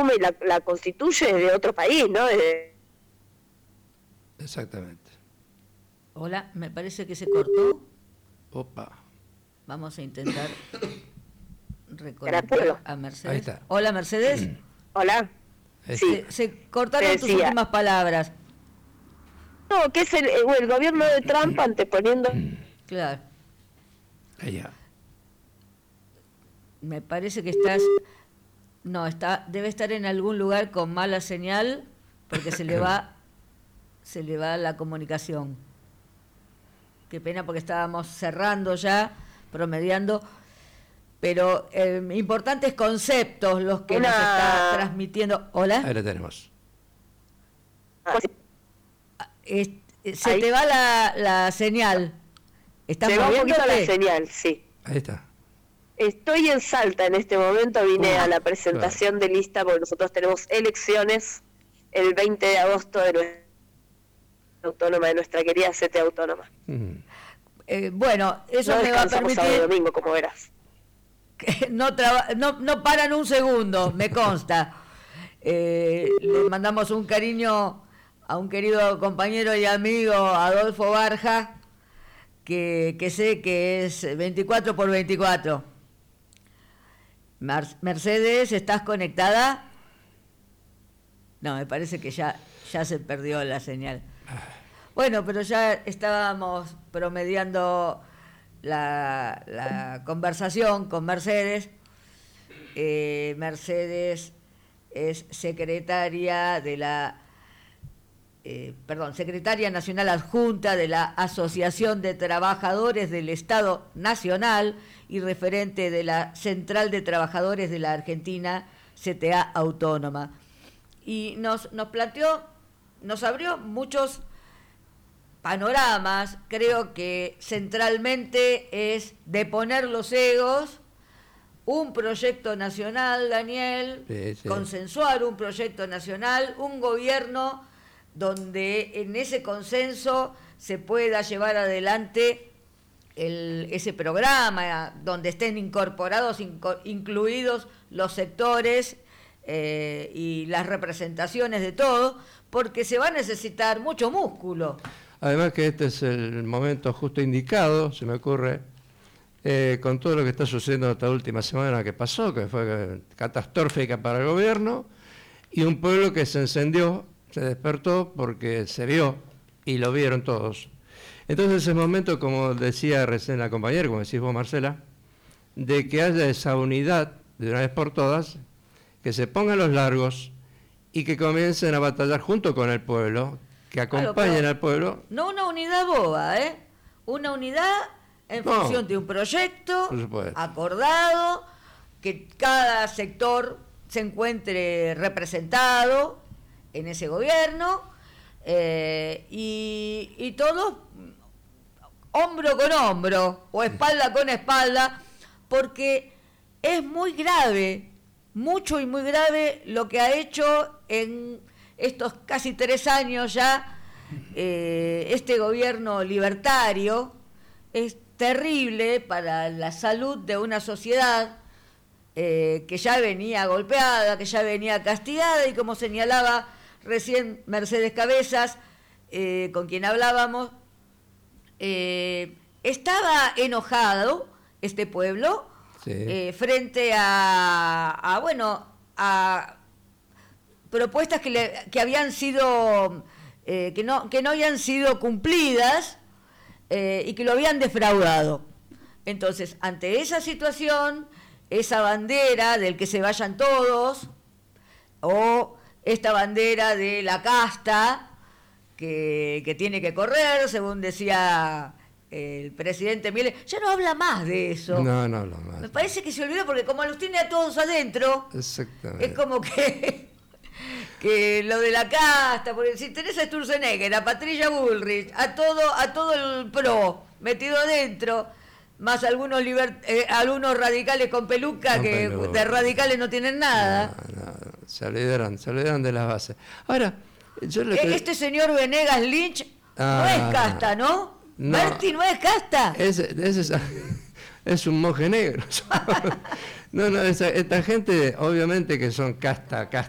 toma y la constituye de otro país, ¿no? Exactamente. Hola, me parece que se cortó. Opa. Vamos a intentar reconectar a Mercedes. Ahí está. Hola, Mercedes. Hola. Sí. Se cortaron tus últimas palabras. No, que es el gobierno de Trump anteponiendo... Claro. Allá. Me parece que estás... No, debe estar en algún lugar con mala señal porque se le va la comunicación. Qué pena porque estábamos cerrando ya, promediando, pero importantes conceptos los que nos está transmitiendo. ¿Hola? Ahí la tenemos. Se te va la señal. ¿Estás se va un poquito moviéndote? la señal, sí. Ahí está. Estoy en Salta en este momento, vine a la presentación de lista porque nosotros tenemos elecciones el 20 de agosto de nuestra autónoma, de nuestra querida sede autónoma. Bueno, eso no me va a permitir... sábado y domingo, como verás. No paran un segundo, me consta. Le mandamos un cariño a un querido compañero y amigo, Adolfo Barja, que sé que es 24 por 24. Mercedes, ¿estás conectada? No, me parece que ya se perdió la señal. Bueno, pero ya estábamos promediando la conversación con Mercedes. Mercedes es secretaria de secretaria nacional adjunta de la Asociación de Trabajadores del Estado Nacional y referente de la Central de Trabajadores de la Argentina, CTA Autónoma. Y nos abrió muchos panoramas. Creo que centralmente es deponer los egos, un proyecto nacional, Daniel, sí. Consensuar un proyecto nacional, un gobierno donde en ese consenso se pueda llevar adelante ese programa, donde estén incorporados, incluidos los sectores y las representaciones de todo, porque se va a necesitar mucho músculo. Además que este es el momento justo indicado, se me ocurre, con todo lo que está sucediendo esta última semana que pasó, que fue catastrófica para el gobierno, y un pueblo que se encendió, se despertó porque se vio y lo vieron todos. Entonces es el momento, como decía recién la compañera, como decís vos, Marcela, de que haya esa unidad de una vez por todas, que se pongan los largos y que comiencen a batallar junto con el pueblo, que acompañen al pueblo. No una unidad boba, una unidad en función de un proyecto acordado, que cada sector se encuentre representado en ese gobierno, y todos hombro con hombro o espalda con espalda, porque es muy grave, mucho y muy grave lo que ha hecho en estos casi 3 años ya este gobierno libertario. Es terrible para la salud de una sociedad que ya venía golpeada, que ya venía castigada, y como señalaba recién Mercedes Cabezas, con quien hablábamos, estaba enojado este pueblo, sí, frente a propuestas que habían sido que no habían sido cumplidas, y que lo habían defraudado. Entonces, ante esa situación, esa bandera del que se vayan todos, o esta bandera de la casta que tiene que correr, según decía el presidente Milei, ya no habla más de eso. No habla más. Me parece que se olvidó, porque como los tiene a todos adentro, exactamente, es como que lo de la casta, porque si tenés a Sturzenegger, a Patricia Bullrich, a todo el PRO metido adentro, más algunos radicales con peluca, que de radicales no tienen nada. No, se olvidaron de las bases. Ahora, este señor Venegas Lynch no es casta, ¿no? Berti no es casta. Es un monje negro. No, esta gente obviamente que son casta